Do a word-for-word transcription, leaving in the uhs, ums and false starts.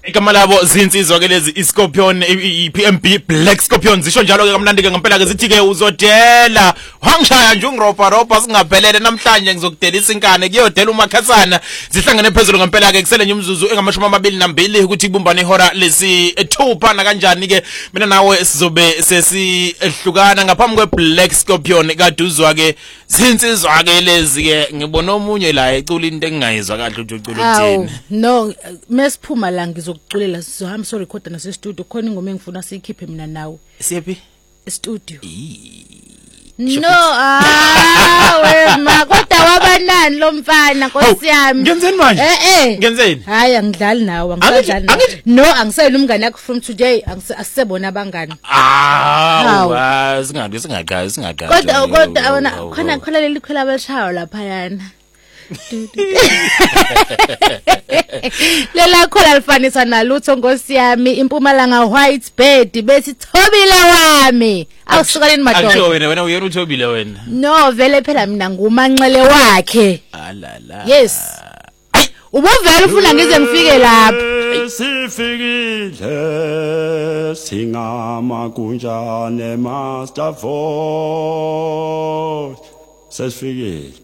Igama labo zinsizwa ke lezi iScorpion iP M B Black Scorpion zisho njalo ke kamnandi ke ngempela ke zithi ke uzodela wangishaya nje ungiropa ropa singaphelele namhlanje ngizokudelisa inkane kuyodela uMakhasana zihlangene phezulu ngempela ke kusele nje umzuzu engamashumi amabili nambili ukuthi ibumbane ihora lesi thupha na kanjani ke mina nawe sizobe sesihlukana ngaphambi kwe Black Scorpion kaduzwa ke zinsizwa ke lezi ke ngibona omunye la ecula into engingayizwa kahle ukuthi ucula uthini no mesiphuma la ngizokuculela sizohamba so recorda nase studio khona ingoma engifuna siyikhiphe mina nawe siyephi studio no ah wema kodwa wabanani lo mfana Nkosi yami ngenzeni manje eh eh ngenzeni hayi angidlali nawe angisadlali no angisayile umngane yakho from today asisebona abangani ah singathi singaqhazi singaqhazi kodwa kodwa abona khona khona leli khwela abashayo lapha yana lela khola lifanisa nalutho Nkosi yami impumalanga white bed bethi Thobile wami awusukaleni madoda akusho wena wena uyena uThobile wena no vele phela mina ngumanxele wakhe alala yes ubuvela ufuna ngize ngifike lapha sifikile singama kunjane master voice sesifikile